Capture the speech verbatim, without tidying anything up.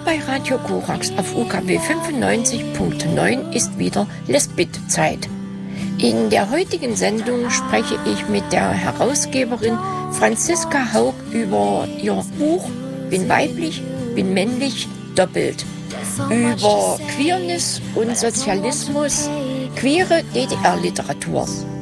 bei Radio Korax auf U K W fünfundneunzig Punkt neun ist wieder Lesbit-Zeit. In der heutigen Sendung spreche ich mit der Herausgeberin Franziska Haug über ihr Buch Bin weiblich, bin männlich, doppelt. Über Queerness und Sozialismus, queere D D R-Literatur.